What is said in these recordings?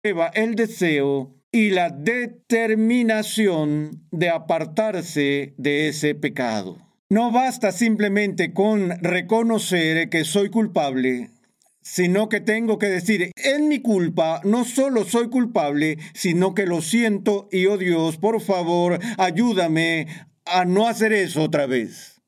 el deseo y la determinación de apartarse de ese pecado. No basta simplemente con reconocer que soy culpable, sino que tengo que decir, en mi culpa no solo soy culpable, sino que lo siento y, oh Dios, por favor, ayúdame a no hacer eso otra vez.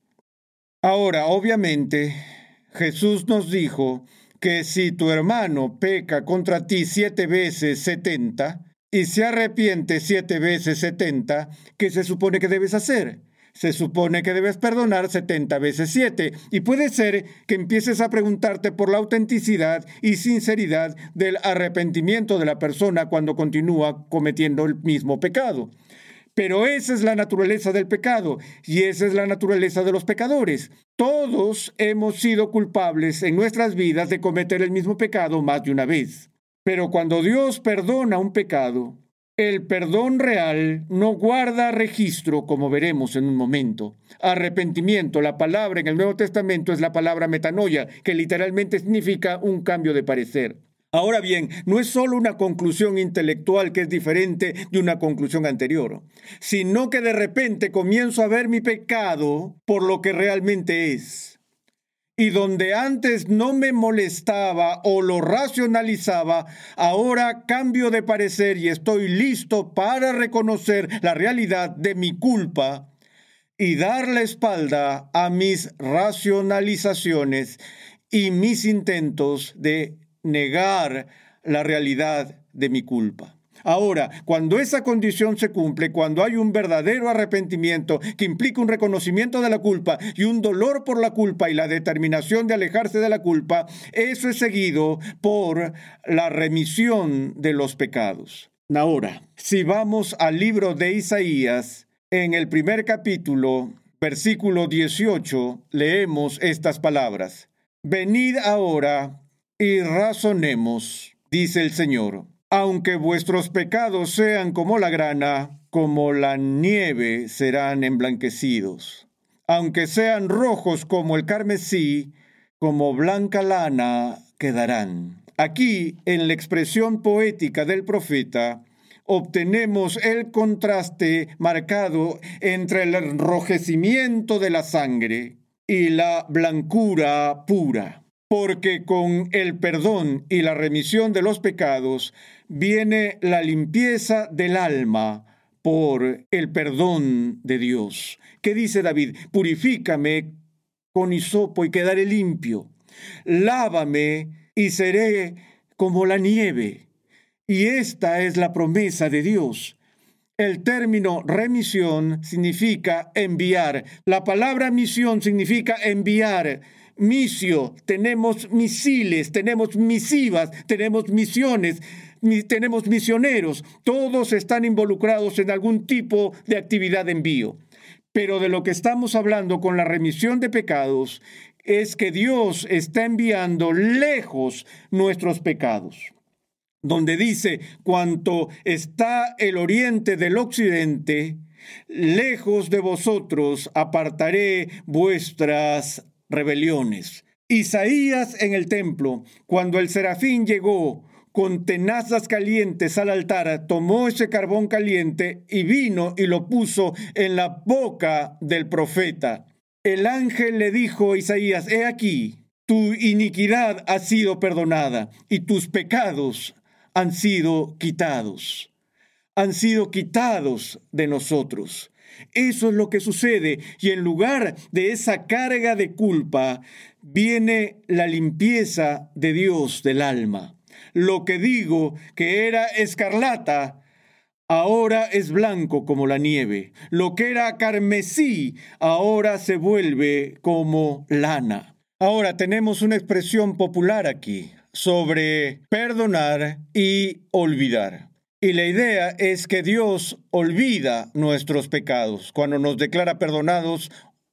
Ahora, obviamente, Jesús nos dijo que si tu hermano peca contra ti 7 veces 70 y se arrepiente 7 veces 70, ¿qué se supone que debes hacer? Se supone que debes perdonar 70 veces 7. Y puede ser que empieces a preguntarte por la autenticidad y sinceridad del arrepentimiento de la persona cuando continúa cometiendo el mismo pecado. Pero esa es la naturaleza del pecado y esa es la naturaleza de los pecadores. Todos hemos sido culpables en nuestras vidas de cometer el mismo pecado más de una vez. Pero cuando Dios perdona un pecado, el perdón real no guarda registro, como veremos en un momento. Arrepentimiento, la palabra en el Nuevo Testamento es la palabra metanoia, que literalmente significa un cambio de parecer. Ahora bien, no es solo una conclusión intelectual que es diferente de una conclusión anterior, sino que de repente comienzo a ver mi pecado por lo que realmente es. Y donde antes no me molestaba o lo racionalizaba, ahora cambio de parecer y estoy listo para reconocer la realidad de mi culpa y dar la espalda a mis racionalizaciones y mis intentos de negar la realidad de mi culpa. Ahora, cuando esa condición se cumple, cuando hay un verdadero arrepentimiento que implica un reconocimiento de la culpa y un dolor por la culpa y la determinación de alejarse de la culpa, eso es seguido por la remisión de los pecados. Ahora, si vamos al libro de Isaías, en el primer capítulo, versículo 18, leemos estas palabras. Venid ahora y razonemos, dice el Señor. Aunque vuestros pecados sean como la grana, como la nieve serán emblanquecidos. Aunque sean rojos como el carmesí, como blanca lana quedarán. Aquí, en la expresión poética del profeta, obtenemos el contraste marcado entre el enrojecimiento de la sangre y la blancura pura. Porque con el perdón y la remisión de los pecados viene la limpieza del alma por el perdón de Dios. ¿Qué dice David? Purifícame con hisopo y quedaré limpio. Lávame y seré como la nieve. Y esta es la promesa de Dios. El término remisión significa enviar. La palabra misión significa enviar. Misio, tenemos misiles, tenemos misivas, tenemos misiones, tenemos misioneros. Todos están involucrados en algún tipo de actividad de envío. Pero de lo que estamos hablando con la remisión de pecados es que Dios está enviando lejos nuestros pecados. Donde dice, cuanto está el oriente del occidente, lejos de vosotros apartaré vuestras rebeliones. Isaías en el templo, cuando el serafín llegó con tenazas calientes al altar, tomó ese carbón caliente y vino y lo puso en la boca del profeta. El ángel le dijo a Isaías, he aquí, tu iniquidad ha sido perdonada y tus pecados han sido quitados. Han sido quitados de nosotros. Eso es lo que sucede, y en lugar de esa carga de culpa, viene la limpieza de Dios del alma. Lo que digo que era escarlata, ahora es blanco como la nieve. Lo que era carmesí, ahora se vuelve como lana. Ahora tenemos una expresión popular aquí sobre perdonar y olvidar. Y la idea es que Dios olvida nuestros pecados. Cuando nos declara perdonados,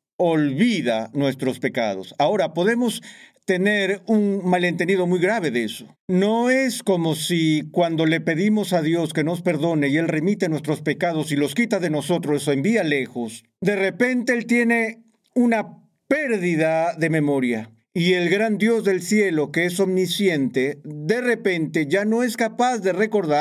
olvida nuestros pecados. Ahora, podemos tener un malentendido muy grave de eso. No es como si cuando le pedimos a Dios que nos perdone y Él remite nuestros pecados y los quita de nosotros o envía lejos, de repente Él tiene una pérdida de memoria Y el gran Dios del cielo, que es omnisciente, de repente ya no es capaz de recordar